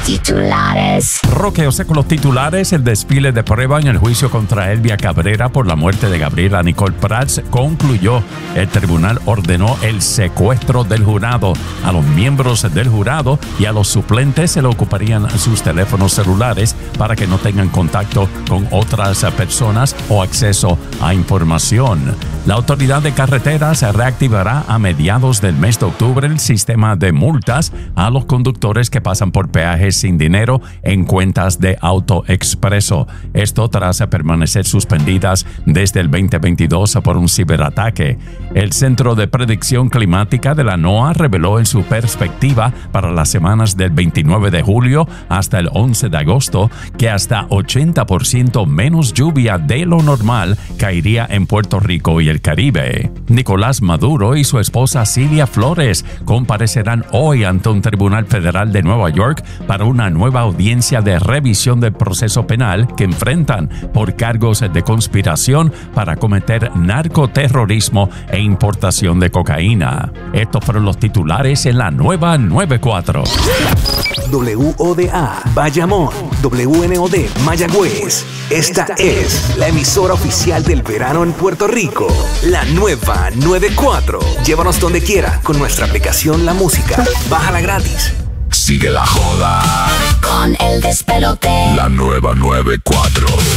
titulares. Roque José con los titulares. El desfile de prueba en el juicio contra Elvia Cabrera por la muerte de Gabriela Nicole Prats concluyó. El tribunal ordenó el secuestro del jurado. A los miembros del jurado y a los suplentes se le ocuparían sus teléfonos celulares para que no tengan contacto con otras personas o acceso a información. La autoridad de carreteras reactivará a mediados del mes de octubre el sistema de multas a los conductores que pasan por peajes sin dinero en cuentas de AutoExpreso. Esto tras permanecer suspendidas desde el 2022 por un ciberataque. El Centro de Predicción Climática de la NOAA reveló en su perspectiva para las semanas del 29 de julio hasta el 11 de agosto que hasta 80% menos lluvia de lo normal caería en Puerto Rico y el Caribe. Nicolás Maduro y su esposa Cilia Flores comparecerán hoy ante un tribunal federal de Nueva York para una nueva audiencia de revisión del proceso penal que enfrentan por cargos de conspiración para cometer narcoterrorismo e importación de cocaína. Estos fueron los titulares en la nueva 94. WODA Bayamón, WNOD Mayagüez. Esta es la emisora oficial del verano en Puerto Rico. La nueva 94. Llévanos donde quiera con nuestra aplicación La Música. Bájala gratis. Sigue la joda Con el despelote. La nueva 94.